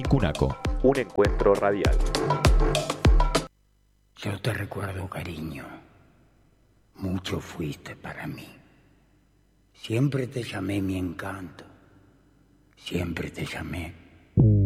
Ticunaco. Un encuentro radial. Yo te recuerdo, cariño. Mucho fuiste para mí. Siempre te llamé mi encanto. Siempre te llamé